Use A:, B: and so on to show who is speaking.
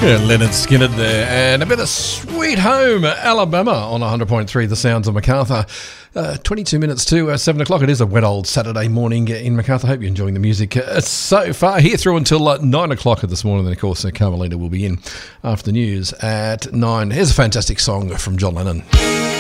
A: Yeah, Leonard Skinner there, and a bit of Sweet Home Alabama on 100.3 The Sounds of Macarthur. 22 minutes to 7 o'clock. It is a wet old Saturday morning in Macarthur. Hope you're enjoying the music so far. Here through until 9 o'clock this morning. Then, of course, Carmelina will be in after the news at 9. Here's a fantastic song from John Lennon.